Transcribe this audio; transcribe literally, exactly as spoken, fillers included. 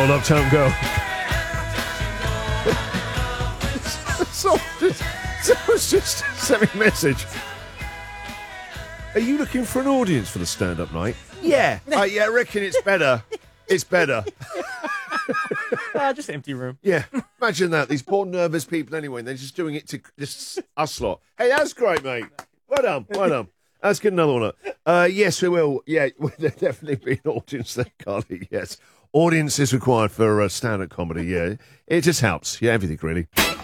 Old Uptown Girl. So, someone's just sent me a message. Are you looking for an audience for the stand-up night? Yeah. Uh, yeah, I reckon it's better. It's better. uh, just empty room. Yeah. Imagine that. These poor nervous people anyway, and they're just doing it to just us lot. Hey, that's great, mate. Well done. Well done. Let's get another one up. Uh, yes, we will. Yeah, there'll definitely be an audience there, Carly. Yes. Audience is required for uh, stand-up comedy, yeah. It just helps. Yeah, everything, really.